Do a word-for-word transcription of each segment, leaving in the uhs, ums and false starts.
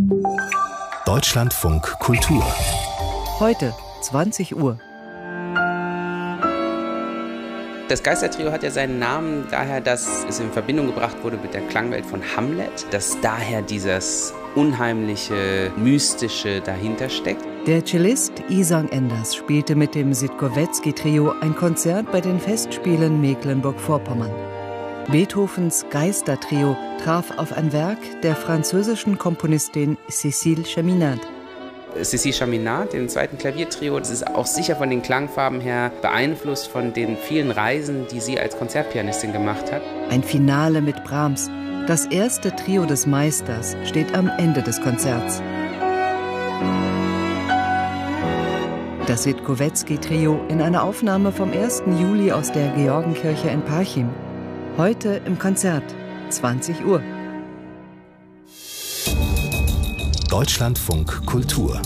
Deutschlandfunk Kultur. Heute, zwanzig Uhr. Das Geistertrio hat ja seinen Namen daher, dass es in Verbindung gebracht wurde mit der Klangwelt von Hamlet, dass daher dieses unheimliche, mystische dahinter steckt. Der Cellist Ihsang Enders spielte mit dem Sitkowetzki-Trio ein Konzert bei den Festspielen Mecklenburg-Vorpommern. Beethovens Geistertrio traf auf ein Werk der französischen Komponistin Cécile Chaminade. Cécile Chaminade, den zweiten Klaviertrio, das ist auch sicher von den Klangfarben her beeinflusst von den vielen Reisen, die sie als Konzertpianistin gemacht hat. Ein Finale mit Brahms. Das erste Trio des Meisters steht am Ende des Konzerts. Das Sitkowetzki-Trio in einer Aufnahme vom ersten Juli aus der Georgenkirche in Parchim. Heute im Konzert, zwanzig Uhr. Deutschlandfunk Kultur.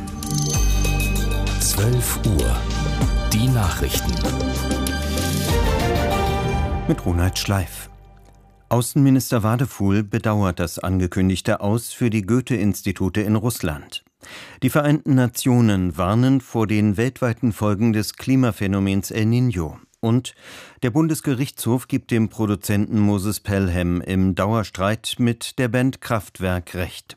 zwölf Uhr. Die Nachrichten. Mit Ronald Schleif. Außenminister Wadefuhl bedauert das angekündigte Aus für die Goethe-Institute in Russland. Die Vereinten Nationen warnen vor den weltweiten Folgen des Klimaphänomens El Niño. Und der Bundesgerichtshof gibt dem Produzenten Moses Pelham im Dauerstreit mit der Band Kraftwerk Recht.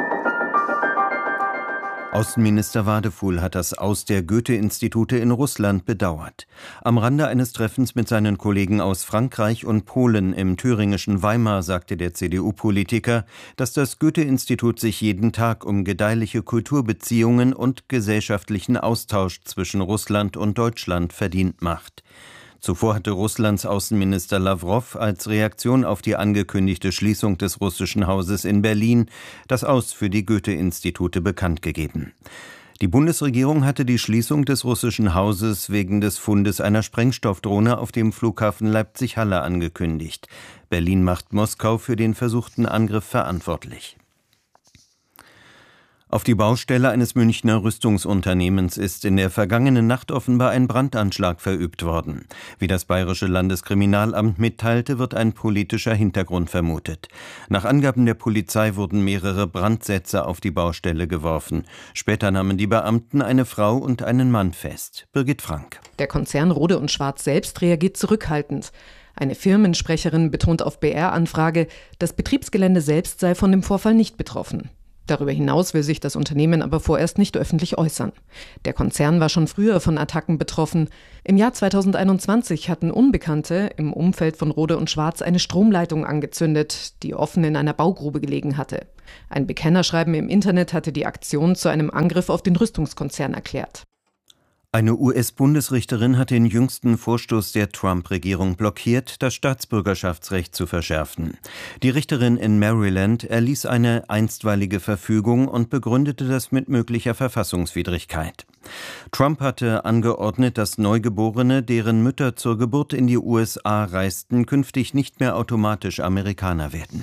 Außenminister Wadefuhl hat das Aus der Goethe-Institute in Russland bedauert. Am Rande eines Treffens mit seinen Kollegen aus Frankreich und Polen im thüringischen Weimar sagte der C D U-Politiker, dass das Goethe-Institut sich jeden Tag um gedeihliche Kulturbeziehungen und gesellschaftlichen Austausch zwischen Russland und Deutschland verdient macht. Zuvor hatte Russlands Außenminister Lawrow als Reaktion auf die angekündigte Schließung des russischen Hauses in Berlin das Aus für die Goethe-Institute bekannt gegeben. Die Bundesregierung hatte die Schließung des russischen Hauses wegen des Fundes einer Sprengstoffdrohne auf dem Flughafen Leipzig-Halle angekündigt. Berlin macht Moskau für den versuchten Angriff verantwortlich. Auf die Baustelle eines Münchner Rüstungsunternehmens ist in der vergangenen Nacht offenbar ein Brandanschlag verübt worden. Wie das Bayerische Landeskriminalamt mitteilte, wird ein politischer Hintergrund vermutet. Nach Angaben der Polizei wurden mehrere Brandsätze auf die Baustelle geworfen. Später nahmen die Beamten eine Frau und einen Mann fest. Birgit Frank. Der Konzern Rohde und Schwarz selbst reagiert zurückhaltend. Eine Firmensprecherin betont auf B R-Anfrage, das Betriebsgelände selbst sei von dem Vorfall nicht betroffen. Darüber hinaus will sich das Unternehmen aber vorerst nicht öffentlich äußern. Der Konzern war schon früher von Attacken betroffen. Im Jahr zweitausendeinundzwanzig hatten Unbekannte im Umfeld von Rohde und Schwarz eine Stromleitung angezündet, die offen in einer Baugrube gelegen hatte. Ein Bekennerschreiben im Internet hatte die Aktion zu einem Angriff auf den Rüstungskonzern erklärt. Eine U S-Bundesrichterin hat den jüngsten Vorstoß der Trump-Regierung blockiert, das Staatsbürgerschaftsrecht zu verschärfen. Die Richterin in Maryland erließ eine einstweilige Verfügung und begründete das mit möglicher Verfassungswidrigkeit. Trump hatte angeordnet, dass Neugeborene, deren Mütter zur Geburt in die U S A reisten, künftig nicht mehr automatisch Amerikaner werden.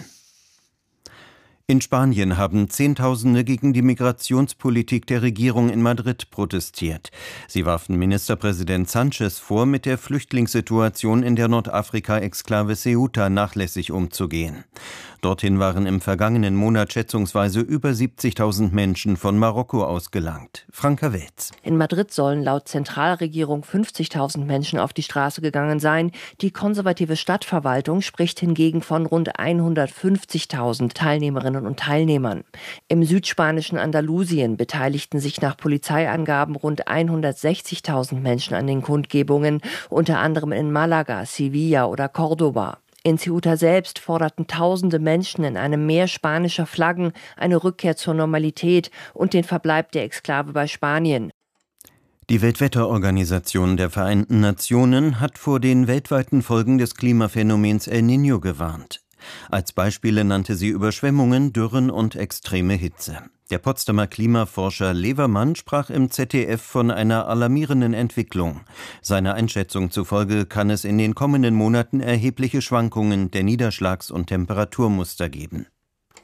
In Spanien haben Zehntausende gegen die Migrationspolitik der Regierung in Madrid protestiert. Sie warfen Ministerpräsident Sánchez vor, mit der Flüchtlingssituation in der Nordafrika-Exklave Ceuta nachlässig umzugehen. Dorthin waren im vergangenen Monat schätzungsweise über siebzigtausend Menschen von Marokko aus gelangt. Franka Welz. In Madrid sollen laut Zentralregierung fünfzigtausend Menschen auf die Straße gegangen sein. Die konservative Stadtverwaltung spricht hingegen von rund hundertfünfzigtausend Teilnehmerinnen und Teilnehmern. Im südspanischen Andalusien beteiligten sich nach Polizeiangaben rund hundertsechzigtausend Menschen an den Kundgebungen, unter anderem in Malaga, Sevilla oder Córdoba. In Ceuta selbst forderten tausende Menschen in einem Meer spanischer Flaggen eine Rückkehr zur Normalität und den Verbleib der Exklave bei Spanien. Die Weltwetterorganisation der Vereinten Nationen hat vor den weltweiten Folgen des Klimaphänomens El Niño gewarnt. Als Beispiele nannte sie Überschwemmungen, Dürren und extreme Hitze. Der Potsdamer Klimaforscher Levermann sprach im Z D F von einer alarmierenden Entwicklung. Seiner Einschätzung zufolge kann es in den kommenden Monaten erhebliche Schwankungen der Niederschlags- und Temperaturmuster geben.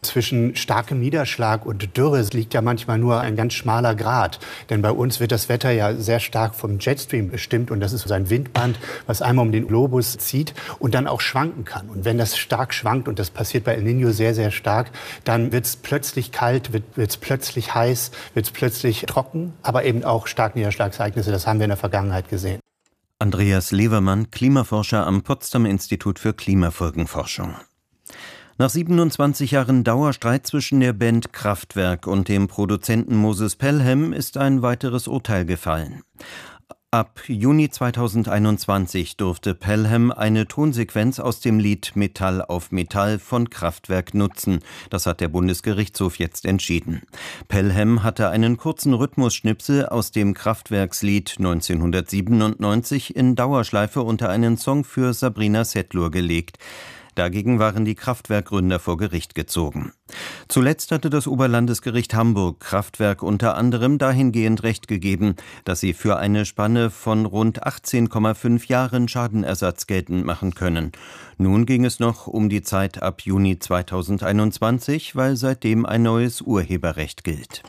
Zwischen starkem Niederschlag und Dürre liegt ja manchmal nur ein ganz schmaler Grat. Denn bei uns wird das Wetter ja sehr stark vom Jetstream bestimmt. Und das ist so ein Windband, was einmal um den Globus zieht und dann auch schwanken kann. Und wenn das stark schwankt, und das passiert bei El Niño sehr, sehr stark, dann wird es plötzlich kalt, wird es plötzlich heiß, wird es plötzlich trocken, aber eben auch Starkniederschlagsereignisse. Das haben wir in der Vergangenheit gesehen. Andreas Levermann, Klimaforscher am Potsdamer Institut für Klimafolgenforschung. Nach siebenundzwanzig Jahren Dauerstreit zwischen der Band Kraftwerk und dem Produzenten Moses Pelham ist ein weiteres Urteil gefallen. Ab Juni zweitausendeinundzwanzig durfte Pelham eine Tonsequenz aus dem Lied Metall auf Metall von Kraftwerk nutzen. Das hat der Bundesgerichtshof jetzt entschieden. Pelham hatte einen kurzen Rhythmusschnipsel aus dem Kraftwerkslied neunzehnhundertsiebenundneunzig in Dauerschleife unter einen Song für Sabrina Setlur gelegt. Dagegen waren die Kraftwerkgründer vor Gericht gezogen. Zuletzt hatte das Oberlandesgericht Hamburg Kraftwerk unter anderem dahingehend Recht gegeben, dass sie für eine Spanne von rund achtzehn Komma fünf Jahren Schadenersatz geltend machen können. Nun ging es noch um die Zeit ab Juni zweitausendeinundzwanzig, weil seitdem ein neues Urheberrecht gilt.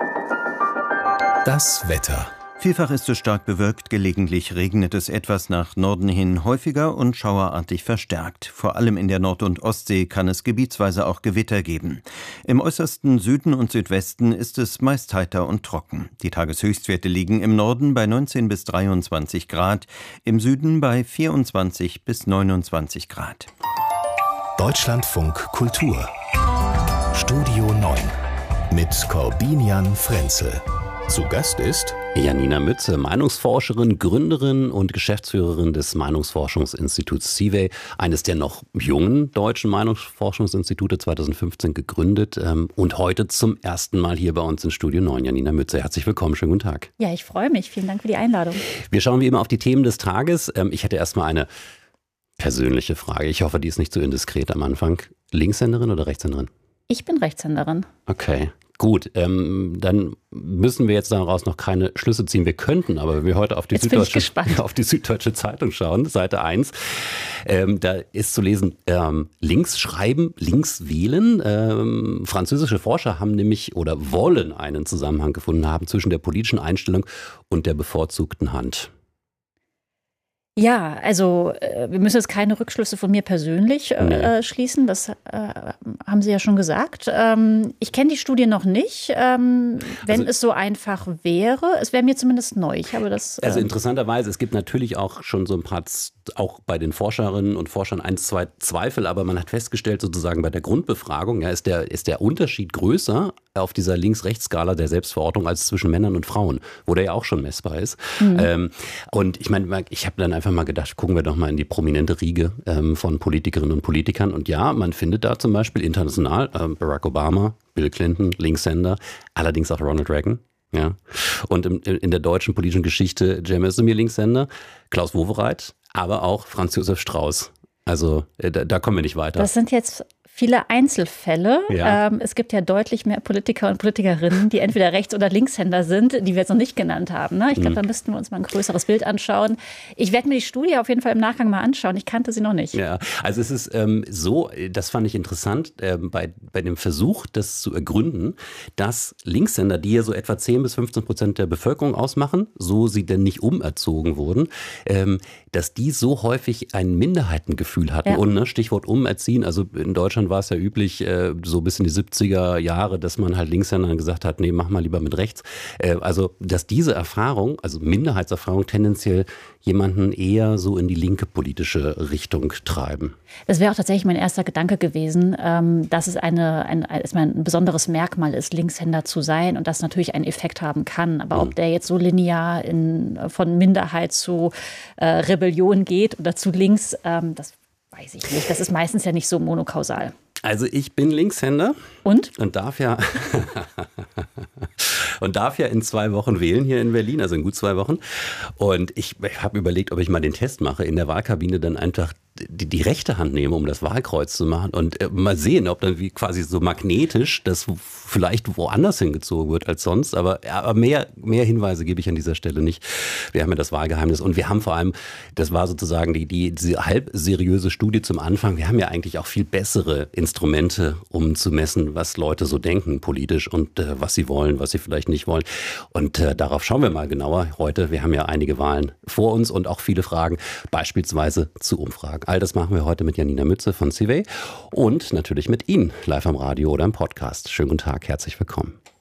Das Wetter. Vielfach ist es stark bewölkt, gelegentlich regnet es etwas nach Norden hin häufiger und schauerartig verstärkt. Vor allem in der Nord- und Ostsee kann es gebietsweise auch Gewitter geben. Im äußersten Süden und Südwesten ist es meist heiter und trocken. Die Tageshöchstwerte liegen im Norden bei neunzehn bis dreiundzwanzig Grad, im Süden bei vierundzwanzig bis neunundzwanzig Grad. Deutschlandfunk Kultur. Studio neun mit Corbinian Frenzel. Zu Gast ist Janina Mütze, Meinungsforscherin, Gründerin und Geschäftsführerin des Meinungsforschungsinstituts CIVE, eines der noch jungen deutschen Meinungsforschungsinstitute, zweitausendfünfzehn gegründet ähm, und heute zum ersten Mal hier bei uns in Studio neun. Janina Mütze, herzlich willkommen, schönen guten Tag. Ja, ich freue mich. Vielen Dank für die Einladung. Wir schauen wie immer auf die Themen des Tages. Ähm, ich hätte erstmal eine persönliche Frage. Ich hoffe, die ist nicht zu indiskret am Anfang. Linkshänderin oder Rechtshänderin? Ich bin Rechtshänderin. Okay. Gut, ähm, dann müssen wir jetzt daraus noch keine Schlüsse ziehen. Wir könnten, aber wenn wir heute auf die, Süddeutsche, auf die Süddeutsche Zeitung schauen, Seite eins, ähm, da ist zu lesen, ähm, links schreiben, links wählen. Ähm, französische Forscher haben nämlich oder wollen einen Zusammenhang gefunden haben zwischen der politischen Einstellung und der bevorzugten Hand. Ja, also äh, wir müssen jetzt keine Rückschlüsse von mir persönlich äh, nee. schließen, das äh, haben Sie ja schon gesagt. Ähm, ich kenne die Studie noch nicht, ähm, wenn also, es so einfach wäre. Es wäre mir zumindest neu. Ich habe das, äh, also interessanterweise, es gibt natürlich auch schon so ein paar, auch bei den Forscherinnen und Forschern ein, zwei Zweifel, aber man hat festgestellt, sozusagen bei der Grundbefragung, ja, ist der, ist der Unterschied größer auf dieser Links-Rechts-Skala der Selbstverortung als zwischen Männern und Frauen, wo der ja auch schon messbar ist. Mhm. Ähm, und ich meine, ich habe dann einfach mal gedacht, gucken wir doch mal in die prominente Riege ähm, von Politikerinnen und Politikern. Und ja, man findet da zum Beispiel international ähm, Barack Obama, Bill Clinton, Linkshänder, allerdings auch Ronald Reagan. Ja. Und im, in der deutschen politischen Geschichte Cem Özdemir, Linkshänder, Klaus Wowereit, aber auch Franz Josef Strauß. Also äh, da, da kommen wir nicht weiter. Das sind jetzt viele Einzelfälle. Ja. Ähm, es gibt ja deutlich mehr Politiker und Politikerinnen, die entweder Rechts- oder Linkshänder sind, die wir jetzt noch nicht genannt haben. Ne? Ich glaube, mhm. da müssten wir uns mal ein größeres Bild anschauen. Ich werde mir die Studie auf jeden Fall im Nachgang mal anschauen. Ich kannte sie noch nicht. Ja, also es ist ähm, so, das fand ich interessant, äh, bei, bei dem Versuch, das zu ergründen, dass Linkshänder, die ja so etwa zehn bis fünfzehn Prozent der Bevölkerung ausmachen, so sie denn nicht umerzogen wurden, ähm, dass die so häufig ein Minderheitengefühl hatten. Ja. Und ne, Stichwort umerziehen, also in Deutschland war es ja üblich, äh, so bis in die siebziger Jahre, dass man halt Linkshändern gesagt hat, nee, mach mal lieber mit rechts. Äh, also, dass diese Erfahrung, also Minderheitserfahrung, tendenziell jemanden eher so in die linke politische Richtung treiben. Das wäre auch tatsächlich mein erster Gedanke gewesen, ähm, dass es eine, ein, ein besonderes Merkmal ist, Linkshänder zu sein und das natürlich einen Effekt haben kann. Aber mhm. ob der jetzt so linear in, von Minderheit zu äh, Rebellion geht oder zu links, ähm, das weiß ich nicht. Das ist meistens ja nicht so monokausal. Also ich bin Linkshänder. Und? Und darf ja und darf ja in zwei Wochen wählen hier in Berlin, also in gut zwei Wochen. Und ich habe überlegt, ob ich mal den Test mache, in der Wahlkabine dann einfach die, die rechte Hand nehmen, um das Wahlkreuz zu machen und äh, mal sehen, ob dann wie quasi so magnetisch das vielleicht woanders hingezogen wird als sonst. Aber, aber mehr, mehr Hinweise gebe ich an dieser Stelle nicht. Wir haben ja das Wahlgeheimnis und wir haben vor allem, das war sozusagen die, die, diese halb seriöse Studie zum Anfang, wir haben ja eigentlich auch viel bessere Instrumente, um zu messen, was Leute so denken politisch und äh, was sie wollen, was sie vielleicht nicht wollen. Und äh, darauf schauen wir mal genauer heute. Wir haben ja einige Wahlen vor uns und auch viele Fragen, beispielsweise zu Umfragen. All das machen wir heute mit Janina Mütze von C W und natürlich mit Ihnen, live am Radio oder im Podcast. Schönen guten Tag, herzlich willkommen.